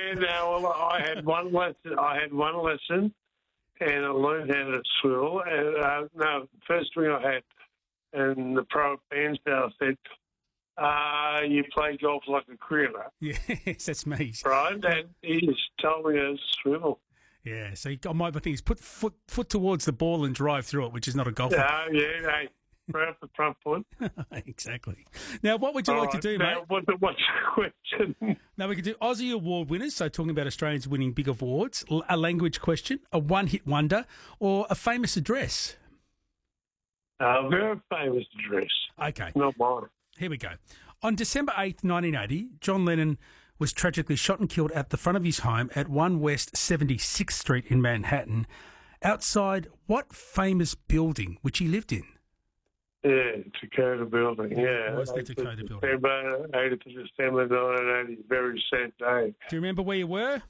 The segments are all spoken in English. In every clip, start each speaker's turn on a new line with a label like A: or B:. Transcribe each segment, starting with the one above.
A: no, well, I had one lesson, and I learned how to swivel. And first thing I had, and the pro Bairnsdale said, you play golf like a cricketer.
B: Yes, that's me.
A: Right? And he just told me to swivel.
B: Yeah, so my thing is put foot towards the ball and drive through it, which is not a golfer.
A: Hey, right up the front foot.
B: Exactly. Now, what would you like to do, mate?
A: What's the question?
B: Now, we could do Aussie Award winners, so talking about Australians winning big awards, a language question, a one-hit wonder, or a famous address.
A: A very famous address.
B: Okay.
A: Not mine.
B: Here we go. On December 8th, 1980, John Lennon was tragically shot and killed at the front of his home at 1 West 76th Street in Manhattan, outside what famous building which he lived in?
A: Yeah, Dakota Building, yeah.
B: What's the Dakota Building?
A: 8th of December 1980, very sad day.
B: Do you remember where you were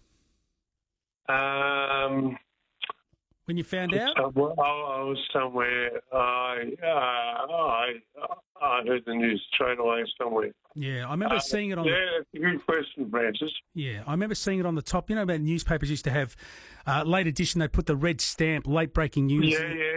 B: when you found out?
A: I was somewhere. I heard the news straight away somewhere.
B: Yeah, I remember seeing it on.
A: Yeah, that's a good question, Francis.
B: Yeah, I remember seeing it on the top. You know about newspapers used to have late edition. They put the red stamp, late breaking news.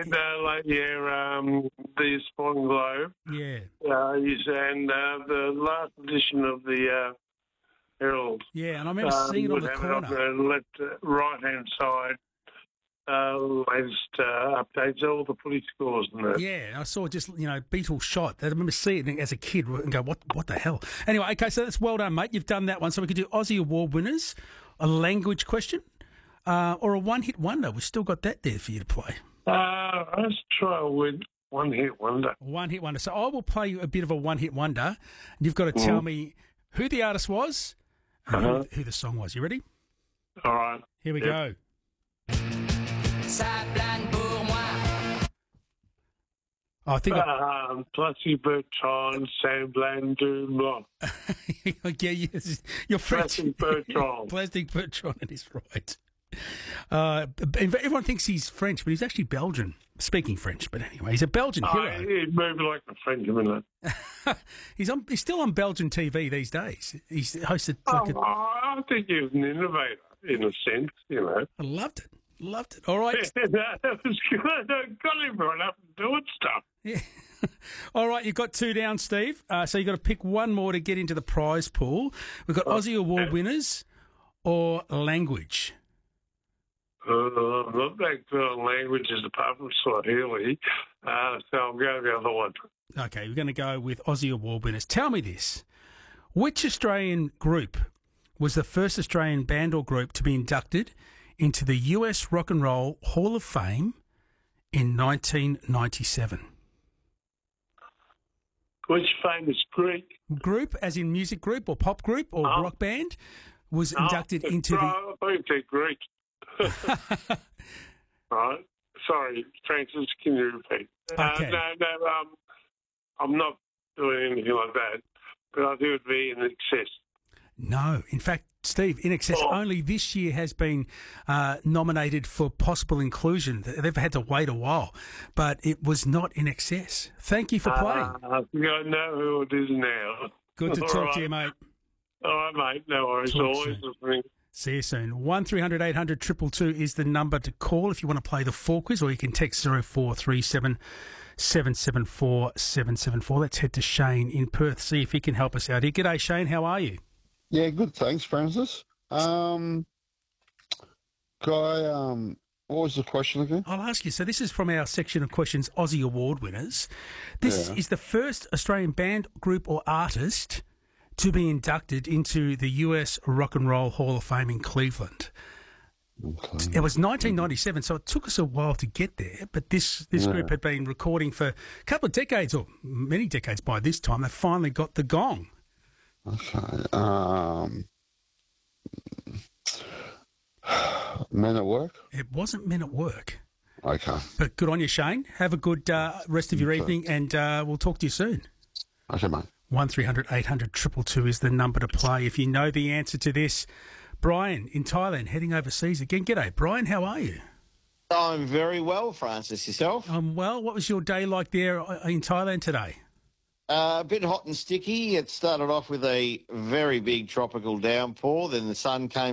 A: The Sporting Globe.
B: Yeah.
A: And the last edition of the Herald.
B: Yeah, and I remember seeing it on the corner.
A: On the left, right-hand side. Latest updates, all the police scores and that.
B: Yeah, I saw just, Beatles shot. I remember seeing it as a kid and go, what the hell? Anyway, okay, so that's well done, mate. You've done that one. So we could do Aussie Award winners, a language question, or a one-hit wonder. We've still got that there for you to play.
A: Let's try with one-hit wonder.
B: One-hit wonder. So I will play you a bit of a one-hit wonder, and you've got to tell me who the artist was and who the song was. You ready?
A: All right.
B: Here we go. I think
A: Plessy Bertrand, Semblant du Blanc.
B: Yeah, you're French.
A: Plastic Bertrand.
B: Plastic Bertrand is right. Everyone thinks he's French, but he's actually Belgian, speaking French. But anyway, he's a Belgian hero.
A: He moved like a Frenchman.
B: He's still on Belgian TV these days. He's hosted.
A: I think he was an innovator in a sense,
B: I loved it. All right.
A: That was good. I got him right up and doing stuff.
B: Yeah. All right, you've got 2 down, Steve. So you've got to pick one more to get into the prize pool. We've got Aussie Award winners or language.
A: I'm not that good on languages apart from Swahili, so I'll go the other one.
B: Okay, we're going to go with Aussie Award winners. Tell me this. Which Australian group was the first Australian band or group to be inducted into the US Rock and Roll Hall of Fame in 1997?
A: Which famous Greek
B: group, as in music group or pop group or rock band, was inducted into the...
A: I think they're Greek. Right. Sorry, Francis, can you repeat?
B: Okay.
A: I'm not doing anything like that, but I think it would be in excess.
B: No. In fact, Steve, In Excess only this year has been nominated for possible inclusion. They've had to wait a while, but it was not In Excess. Thank you for playing.
A: I think I know who it is now.
B: Good to talk to you, mate.
A: All right, mate. No worries. Always listening.
B: See you soon. 1300 800 222 is the number to call if you want to play the 4 quiz, or you can text 0437 774 774. Let's head to Shane in Perth, see if he can help us out here. G'day, Shane. How are you?
C: Yeah, good. Thanks, Francis. What was the question again?
B: I'll ask you. So this is from our section of questions, Aussie Award winners. This is the first Australian band, group or artist to be inducted into the US Rock and Roll Hall of Fame in Cleveland. Okay. It was 1997, so it took us a while to get there, but this group had been recording for a couple of decades, or many decades by this time. They finally got the gong.
C: Okay. Men at Work?
B: It wasn't Men at Work.
C: Okay.
B: But good on you, Shane. Have a good rest of your evening, and we'll talk to you soon.
C: Okay, mate.
B: 1300 800 222 is the number to play. If you know the answer to this, Brian in Thailand, heading overseas again. G'day, Brian. How are you?
D: I'm very well, Francis. Yourself?
B: Well. What was your day like there in Thailand today?
D: A bit hot and sticky. It started off with a very big tropical downpour. Then the sun came